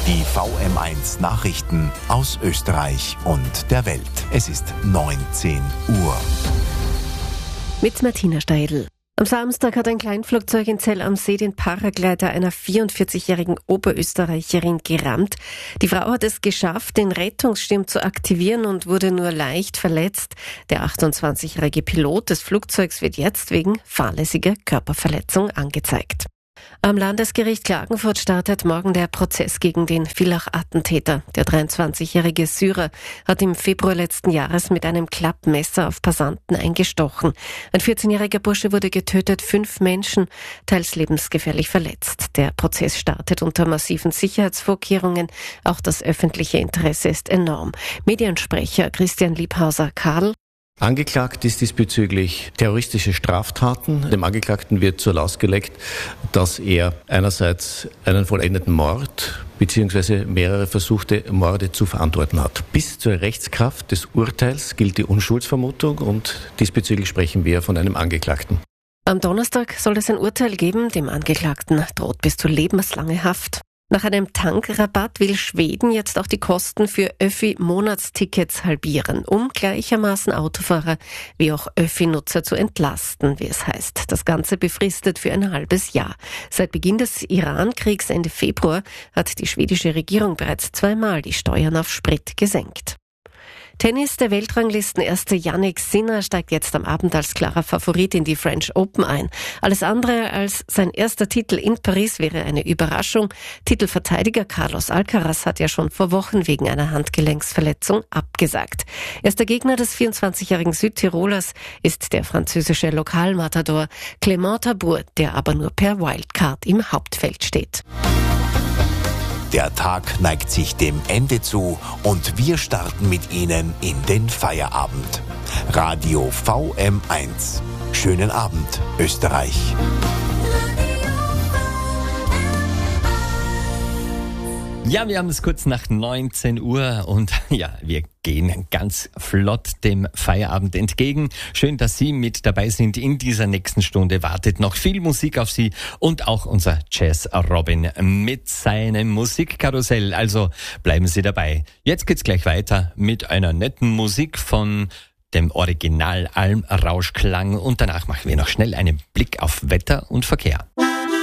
Die VM1 Nachrichten aus Österreich und der Welt. Es ist 19 Uhr. Mit Martina Steidl. Am Samstag hat ein Kleinflugzeug in Zell am See den Paraglider einer 44-jährigen Oberösterreicherin gerammt. Die Frau hat es geschafft, den Rettungsschirm zu aktivieren und wurde nur leicht verletzt. Der 28-jährige Pilot des Flugzeugs wird jetzt wegen fahrlässiger Körperverletzung angezeigt. Am Landesgericht Klagenfurt startet morgen der Prozess gegen den Villach-Attentäter. Der 23-jährige Syrer hat im Februar letzten Jahres mit einem Klappmesser auf Passanten eingestochen. Ein 14-jähriger Bursche wurde getötet, 5 Menschen teils lebensgefährlich verletzt. Der Prozess startet unter massiven Sicherheitsvorkehrungen. Auch das öffentliche Interesse ist enorm. Mediensprecher Christian Liebhauser-Karl: Angeklagt ist diesbezüglich terroristische Straftaten. Dem Angeklagten wird zur Last gelegt, dass er einerseits einen vollendeten Mord bzw. mehrere versuchte Morde zu verantworten hat. Bis zur Rechtskraft des Urteils gilt die Unschuldsvermutung und diesbezüglich sprechen wir von einem Angeklagten. Am Donnerstag soll es ein Urteil geben. Dem Angeklagten droht bis zu lebenslange Haft. Nach einem Tankrabatt will Schweden jetzt auch die Kosten für Öffi-Monatstickets halbieren, um gleichermaßen Autofahrer wie auch Öffi-Nutzer zu entlasten, wie es heißt. Das Ganze befristet für ein halbes Jahr. Seit Beginn des Iran-Kriegs Ende Februar hat die schwedische Regierung bereits 2-mal die Steuern auf Sprit gesenkt. Tennis: Der Weltranglistenerste Jannik Sinner steigt jetzt am Abend als klarer Favorit in die French Open ein. Alles andere als sein erster Titel in Paris wäre eine Überraschung. Titelverteidiger Carlos Alcaraz hat ja schon vor Wochen wegen einer Handgelenksverletzung abgesagt. Erster Gegner des 24-jährigen Südtirolers ist der französische Lokalmatador Clément Tabour, der aber nur per Wildcard im Hauptfeld steht. Der Tag neigt sich dem Ende zu und wir starten mit Ihnen in den Feierabend. Radio VM1. Schönen Abend, Österreich. Ja, wir haben es kurz nach 19 Uhr und ja, wir gehen ganz flott dem Feierabend entgegen. Schön, dass Sie mit dabei sind. In dieser nächsten Stunde wartet noch viel Musik auf Sie und auch unser Jazz-Robin mit seinem Musikkarussell. Also bleiben Sie dabei. Jetzt geht's gleich weiter mit einer netten Musik von dem Original Almrauschklang und danach machen wir noch schnell einen Blick auf Wetter und Verkehr.